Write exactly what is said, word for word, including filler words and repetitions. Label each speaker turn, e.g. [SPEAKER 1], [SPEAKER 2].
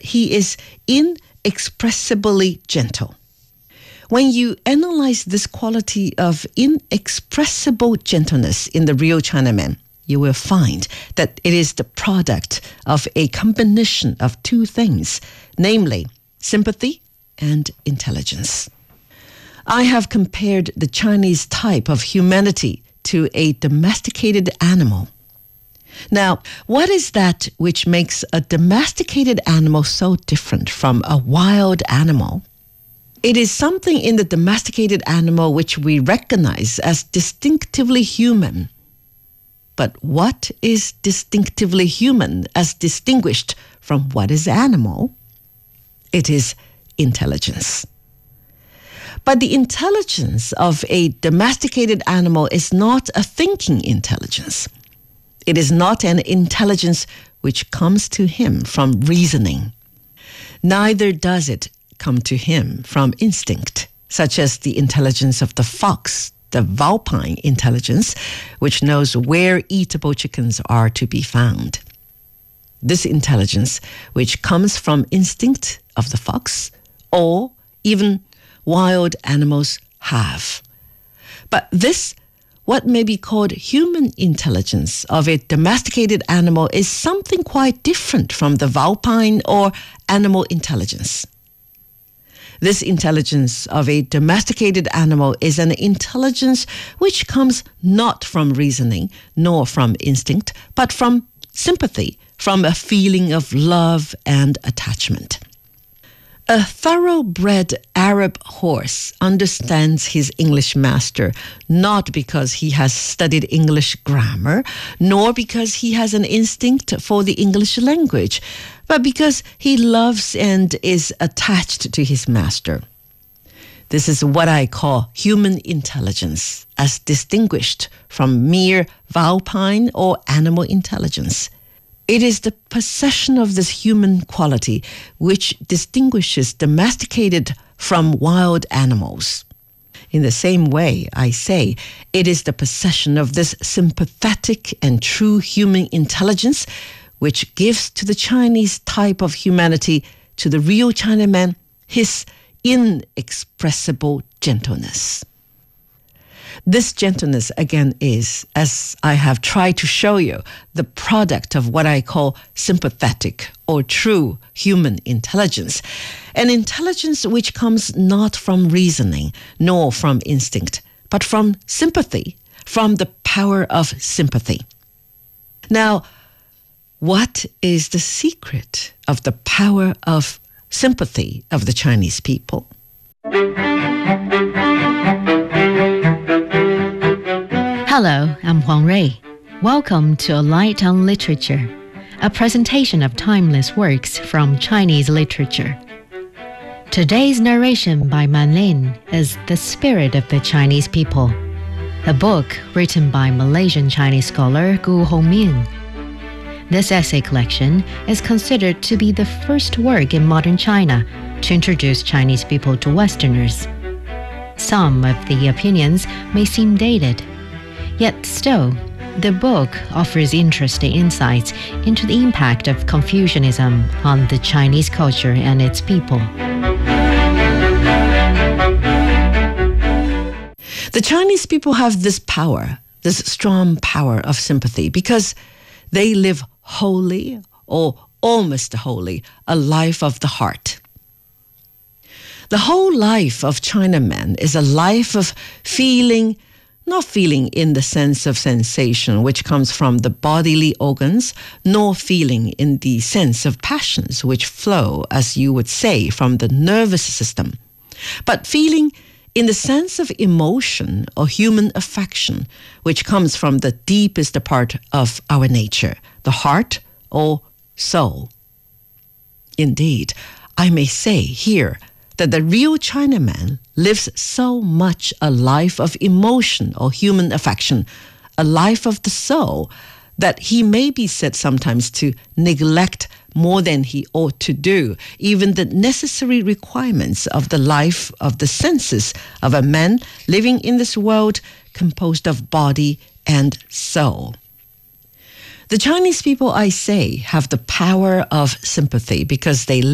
[SPEAKER 1] he is inexpressibly gentle. When you analyze this quality of inexpressible gentleness in the real Chinaman, you will find that it is the product of a combination of two things, namely sympathy and intelligence. I have compared the Chinese type of humanity to a domesticated animal. Now, what is that which makes a domesticated animal so different from a wild animal? It is something in the domesticated animal which we recognize as distinctively human. But what is distinctively human as distinguished from what is animal? It is intelligence. But the intelligence of a domesticated animal is not a thinking intelligence. It is not an intelligence which comes to him from reasoning. Neither does it come to him from instinct, such as the intelligence of the fox, the vulpine intelligence, which knows where eatable chickens are to be found. This intelligence, which comes from instinct of the fox, or even wild animals have. But this, what may be called human intelligence of a domesticated animal, is something quite different from the vulpine or animal intelligence. This intelligence of a domesticated animal is an intelligence which comes not from reasoning nor from instinct, but from sympathy, from a feeling of love and attachment. A thoroughbred Arab horse understands his English master not because he has studied English grammar, nor because he has an instinct for the English language, but because he loves and is attached to his master. This is what I call human intelligence, as distinguished from mere vulpine or animal intelligence. It is the possession of this human quality which distinguishes domesticated from wild animals. In the same way, I say, it is the possession of this sympathetic and true human intelligence which gives to the Chinese type of humanity, to the real Chinaman, his inexpressible gentleness. This gentleness, again, is, as I have tried to show you, the product of what I call sympathetic or true human intelligence, an intelligence which comes not from reasoning nor from instinct, but from sympathy, from the power of sympathy. Now, what is the secret of the power of sympathy of the Chinese people?
[SPEAKER 2] Hello, I'm Huang Rui. Welcome to A Light on Literature, a presentation of timeless works from Chinese literature. Today's narration by Man Lin is The Spirit of the Chinese People, a book written by Malaysian Chinese scholar Gu Hongming. This essay collection is considered to be the first work in modern China to introduce Chinese people to Westerners. Some of the opinions may seem dated, yet still, the book offers interesting insights into the impact of Confucianism on the Chinese culture and its people.
[SPEAKER 1] The Chinese people have this power, this strong power of sympathy, because they live wholly or almost wholly a life of the heart. The whole life of Chinaman is a life of feeling, not feeling in the sense of sensation which comes from the bodily organs, nor feeling in the sense of passions which flow, as you would say, from the nervous system, but feeling in the sense of emotion or human affection which comes from the deepest part of our nature, the heart or soul. Indeed, I may say here that the real Chinaman lives so much a life of emotion or human affection, a life of the soul, that he may be said sometimes to neglect more than he ought to do, even the necessary requirements of the life of the senses of a man living in this world composed of body and soul. The Chinese people, I say, have the power of sympathy because they